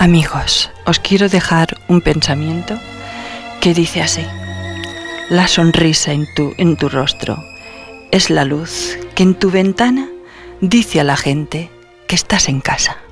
Amigos, os quiero dejar un pensamiento que dice así: la sonrisa en tu rostro es la luz que en tu ventana dice a la gente que estás en casa.